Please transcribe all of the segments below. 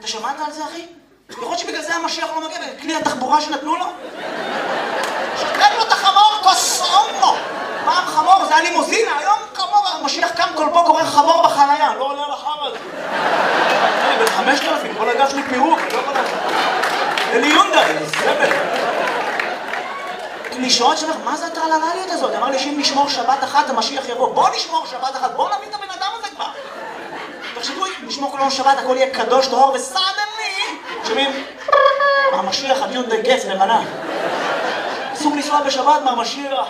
אתה שמעת על זה, אחי? יכול להיות שבגלל זה המשיח לא מגיע, בכלי התחבורה שנתנו לו? שתן לו את החמור, כוס אומו! פעם חמור, זה היה לימוזינה, היום חמור, המשיח קם כל פה קורא חמור בחנייה, לא עולה לחם הזה. אני בן 5,000, כל הגב שלי פירוק, אני לא יכול לדעת. אלי יונדאי, סבל. קלישאות שלך, מה זה הטרללליות הזאת? אמר לי שאם נשמור שבת אחת, המשיח יבוא. בוא נשמור שבת אחת, בוא נביא את הבן אדם הזה כבר. תחשבו, נשמור כל יום שבת, הכל יהיה קדוש, טהור וסדני. שומעים? המשיח, הדיונדאי גץ, לבנה. אסור לנסוע בשבת מהמשיח.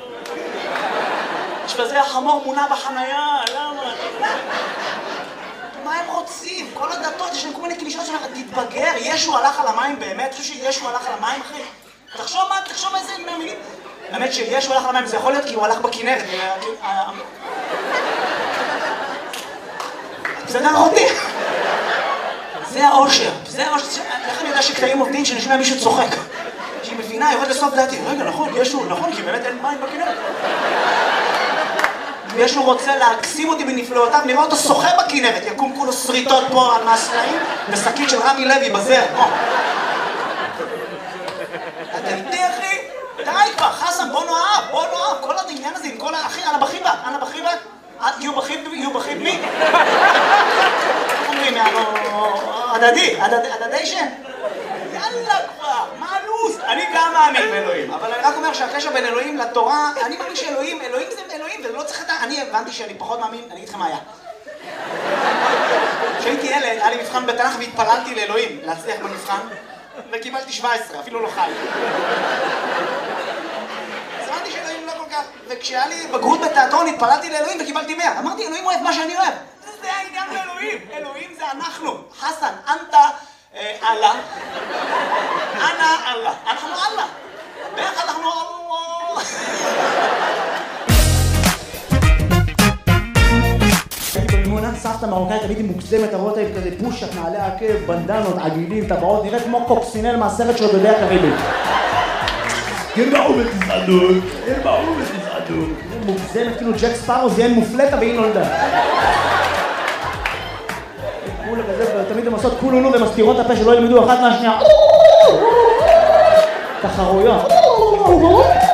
יש בזה החמור מונע בחנייה, למה? מה הם רוצים? כל הדתות, יש להם כל מיני קלישות שלך, תתבגר, ישו הלך על המים באמת? חושב שישו הלך על המים, אחי? תחשוב איזה מילים. האמת שישו הלך על המים, זה יכול להיות כי הוא הלך בכנרת. זה נראה אותי. זה האושר. איך אני יודע שקטעים עובדים שנשמע מישהו צוחק? שהיא מבינה, יורד לסוף דעתי. רגע, נכון, ישו, נכון, כי באמת אין מים בכנרת. וישו רוצה להקסים אותי בנפלאותיו, נראה אותו שוחה בכנרת, יקום כולו שריטות פה על מהסלעים, ושקית של רמי לוי בזר. אתה איתי, אחי? די כבר, חסן, בוא נאהב, כל העניין הזה עם כל האחי, אנה בחיבה, יהיו בחיב מי? אומרים, הדדי שם. יאללה כבר, מה הלו"ז? אני גם מאמין באלוהים, אבל אני רק אומר שהקשר בין אלוהים לתורה, אני מאמין שאלוהים זה אלוהים, ולא צריך את ה... אני הבנתי שאני פחות מאמין, אני אגיד לכם מה היה. כשהייתי ילד, היה לי מבחן בתנ"ך והתפללתי לאלוהים להצליח במבחן, וקיבלתי 17, אפילו לא חי. אז הבנתי שאלוהים לא כל כך... וכשהיה לי בגרות בתיאטרון, התפללתי לאלוהים וקיבלתי 100. אמרתי, אלוהים אוהב מה שאני אוהב. זה העניין לאלוהים. אלוהים זה אנחנו. חסן, אנטה, אללה. אנא אללה. אנחנו אללה. ביחד אנחנו אללה. הייתי במימונה, סבתא מרוקאית, תמיד היא מוגזמת, הרואות היית כזה פושט, נעלי עקב, בנדנות, עגילים, טבעות, נראית כמו קוקסינל מהסרט של דודי הקריבים. ירבעו בתזעדות, ירבעו בתזעדות. מוגזמת, כאילו ג'ק ספארו זיין מופלטה והיא נולדה. כולה כזה, תמיד הן עושות כולונו ומסתירות את הפה שלא ילמדו אחת מהשנייה. תחרויות.